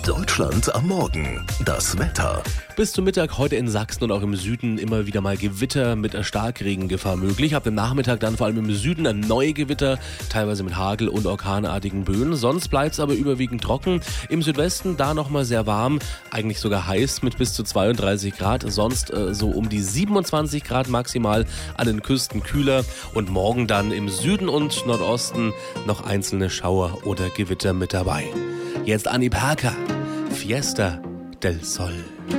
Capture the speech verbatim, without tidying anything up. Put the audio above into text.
Deutschland am Morgen. Das Wetter. Bis zum Mittag heute in Sachsen und auch im Süden immer wieder mal Gewitter mit Starkregengefahr möglich. Ab dem Nachmittag dann vor allem im Süden ein neue Gewitter, teilweise mit Hagel und orkanartigen Böen. Sonst bleibt es aber überwiegend trocken. Im Südwesten da nochmal sehr warm, eigentlich sogar heiß mit bis zu zweiunddreißig Grad. Sonst äh, so um die siebenundzwanzig Grad maximal, an den Küsten kühler. Und morgen dann im Süden und Nordosten noch einzelne Schauer oder Gewitter mit dabei. Jetzt Anni Perker, Fiesta del Sol.